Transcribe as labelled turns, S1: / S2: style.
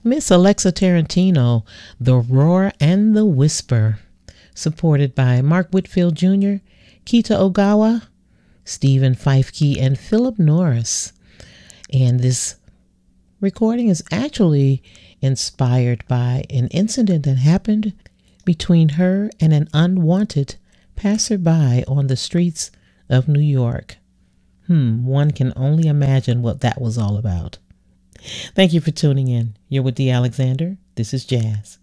S1: Miss Alexa Tarantino, The Roar and the Whisper, supported by Mark Whitfield Jr., Kita Ogawa, Stephen Fifekey, and Philip Norris. And this recording is actually inspired by an incident that happened between her and an unwanted passerby on the streets of New York. One can only imagine what that was all about. Thank you for tuning in. You're with Dee Alexander. This is Jazz.